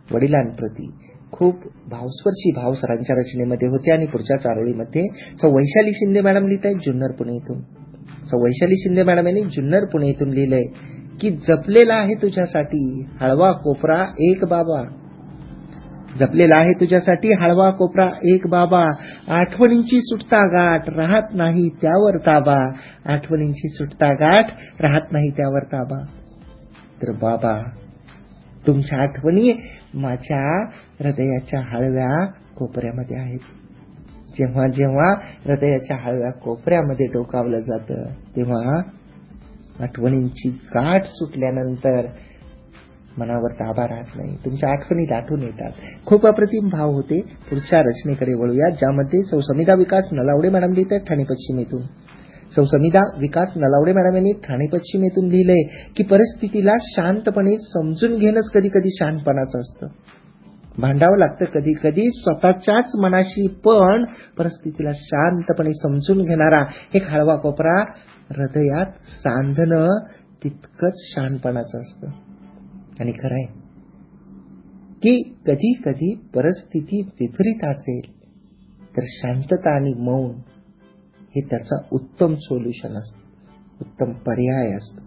वडिलांप्रती खूप भावस्पर्शी भाव सरांच्या रचनेमध्ये होते. आणि पुढच्या चारोळीमध्ये सौ वैशाली शिंदे मॅडम लिहित आहेत जुन्नर पुणे इथून. सौ वैशाली शिंदे मॅडम यांनी जुन्नर पुणे इथून लिहिलंय की जपलेला आहे तुझ्यासाठी हळवा कोपरा एक बाबा. जपलेला आहे तुझ्यासाठी हळवा कोपरा एक बाबा. आठवणींची सुटता गाठ राहत नाही त्यावर ताबा. आठवणींची सुटता गाठ राहत नाही त्यावर ताबा. तर बाबा, तुमच्या आठवणी माझ्या हृदयाच्या हळव्या कोपऱ्यामध्ये आहेत. जेव्हा जेव्हा हृदयाच्या हळव्या कोपऱ्यामध्ये डोकावलं जातं तेव्हा आठवणींची गाठ सुटल्यानंतर मनावर ताबा राहत नाही. तुमच्या आठवणी दाटून येतात. खूप अप्रतिम भाव होते. पुढच्या रचनेकडे वळूया, ज्यामध्ये सौ समिधा विकास नलावडे मॅडम लिहित आहेत ठाणे पश्चिम येथून. सौ समिधा विकास नलावडे मॅडम यांनी ठाणे पश्चिम येथून लिहिलंय की परिस्थितीला शांतपणे समजून घेणंच कधी कधी शहाणपणाचं असतं. भांडावं लागतं कधी कधी स्वतःच्याच मनाशी, पण परिस्थितीला शांतपणे समजून घेणारा एक हळवा कोपरा हृदयात सांधणं तितकंच शहाणपणाचं असतं. आणि खरंय की कधी कधी परिस्थिती विपरीत असेल तर शांतता आणि मौन हे त्याचा उत्तम सोल्युशन असतं, उत्तम पर्याय असतो.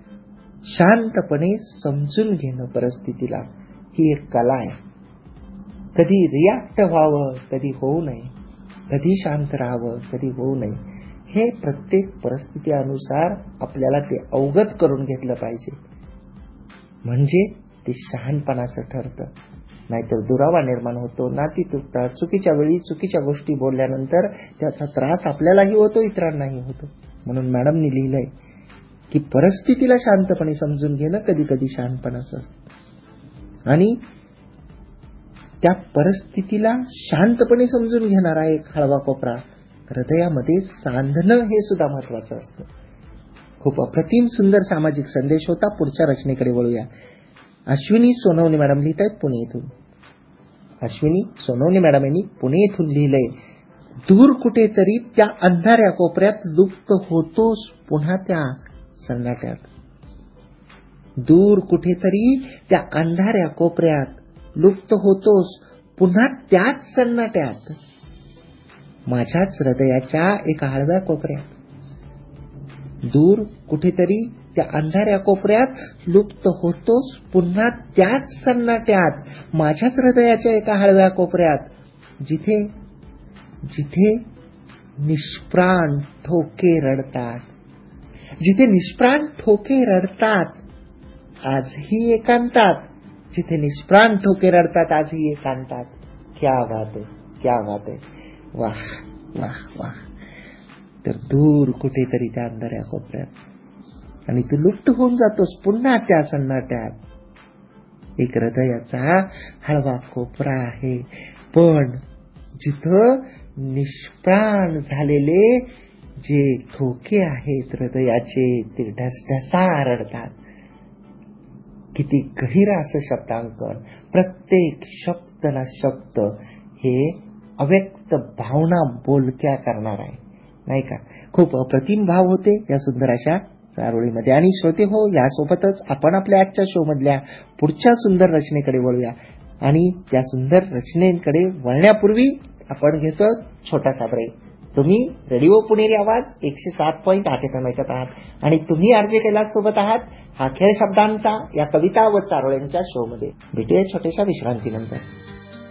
शांतपणे समजून घेणं परिस्थितीला ही एक कला आहे. कधी रिॲक्ट व्हावं, कधी होऊ नये, कधी शांत राहावं, कधी होऊ नये, हे प्रत्येक परिस्थितीनुसार आपल्याला ते अवगत करून घेतलं पाहिजे. म्हणजे ते शहाणपणाचं ठरतं. नाहीतर दुरावा निर्माण होतो, नाती तुटतात. चुकीच्या वेळी चुकीच्या गोष्टी बोलल्यानंतर त्याचा त्रास आपल्यालाही होतो, इतरांनाही होतो. म्हणून मॅडमनी लिहिलंय की परिस्थितीला शांतपणे समजून घेणं कधी कधी शहाणपणाचं असतं. आणि त्या परिस्थितीला शांतपणे समजून घेणारा एक हळवा कोपरा हृदयामध्ये सांधणं हे सुद्धा महत्वाचं असतं. खूप अप्रतिम सुंदर सामाजिक संदेश होता. पुढच्या रचनेकडे वळूया. अश्विनी सोनवणे मॅडम लिहित आहेत पुणे येथून. अश्विनी सोनवणे मॅडम यांनी पुणे येथून लिहिलंय, दूर कुठेतरी त्या अंधाऱ्या कोपऱ्यात लुप्त होतोस पुन्हा त्या सन्नाट्यात. दूर कुठेतरी त्या अंधाऱ्या कोपऱ्यात लुप्त होतोस पुन्हा त्याच सन्नाट्यात. माझ्याच हृदयाच्या एका हळव्या कोपऱ्यात. दूर कुठेतरी त्या अंधाऱ्या कोपऱ्यात लुप्त होतोस पुन्हा त्याच सन्नाट्यात. माझ्याच हृदयाच्या एका हळव्या कोपऱ्यात, जिथे जिथे निष्प्राण ठोके रडतात. जिथे निष्प्राण ठोके रडतात आजही एकांतात. जिथे निष्प्राण ठोके रडतात आजही एकांतात. क्या बात है, क्या बात है. वाह वाह वाह. तर दूर कुठेतरी त्या अंधाऱ्या कोपऱ्यात आणि तू लुप्त होऊन जातोस पुन्हा त्या सन्नाट्यात. एक हृदयाचा हळवा कोपरा आहे, पण जिथं निष्प्राण झालेले जे ठोके आहेत हृदयाचे ते ढसढसा रडतात. किती गहिर असं शब्दांकन. प्रत्येक शब्दला शब्द हे अव्यक्त भावना बोलक्या करणार आहे, नाही का. खूप अप्रतिम भाव होते या सुंदर अशा चारोळीमध्ये. आणि श्रोते हो, यासोबतच आपण आपल्या आजच्या शो मधल्या पुढच्या सुंदर रचनेकडे वळूया. आणि त्या सुंदर रचनेकडे वळण्यापूर्वी आपण घेतो छोटासा ब्रेक. तुम्ही रेडिओ पुणेरी आवाज 107.8 FM ऐकत आहात आणि तुम्ही आरजे कैलास सोबत आहात हा खेळ शब्दांचा या कविता व चारोळ्यांच्या शो मध्ये. भेटूया छोट्याशा विश्रांतीनंतर.